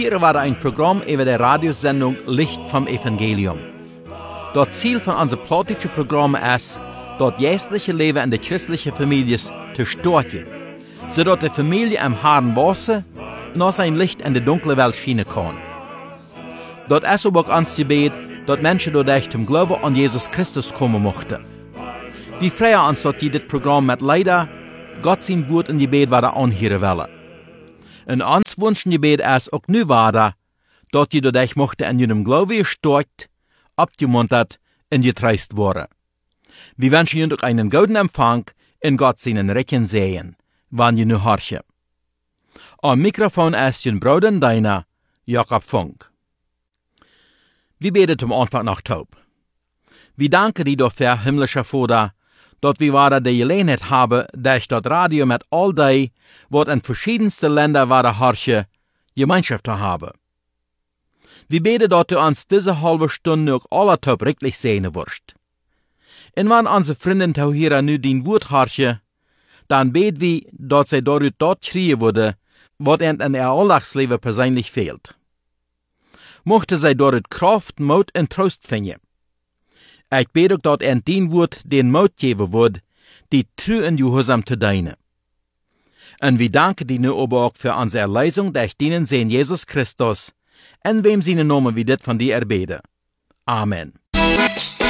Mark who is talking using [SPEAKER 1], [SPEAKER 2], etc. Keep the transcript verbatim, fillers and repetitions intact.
[SPEAKER 1] Hier war ein Programm über die Radiosendung Licht vom Evangelium. Das Ziel von unserem politischen Programm ist, das geistliche Leben in der christlichen Familie zu stärken, sodass die Familie am harten Wasser noch sein Licht in die dunkle Welt schienen kann. Das ist aber auch uns Gebet, dass Menschen dadurch zum Glauben an Jesus Christus kommen möchten. Wir freuen uns, dass die das Programm mit leider Gott sein Wort in Gebet weiter anhören wollen. Und uns wünschen Gebet ist auch nu weiter, dass die dadurch möchten in ihrem Glauben gestärkt, abgemuntert und getreist worden. Wir wünschen Ihnen auch einen guten Empfang in Gott seinen Recken sehen, wann ihr nu horchen. Am Mikrofon ist Ihr Bruder und Deiner, Jakob Funk. Wir beten zum Anfang nach Taub. Wir danken dir dafür, himmlischer Vater, dass wir weiter die Gelegenheit haben, durch das Radio mit all die, was in verschiedensten Ländern weiter horchen, Gemeinschaft zu haben. Wir beten, dass du uns diese halbe Stunde auch alle Taub richtig sehen wirst. Und wenn unsere Freunde hier nu dein Wort horchen, dann beten wir, dass sie dadurch dort kriegen würde, was ihnen in ihr Alltagsleben persönlich fehlt. Mochte sie dadurch Kraft, Mut und Trost finden. Ich bete auch, dass ihnen dein Wort den Mut geben wird, die treu und gehorsam zu dienen. Und wir danken dir nu aber auch für unsere Erlösung durch deinen Sohn Jesus Christus, in wem seine Namen wir das von dir erbeten. Amen.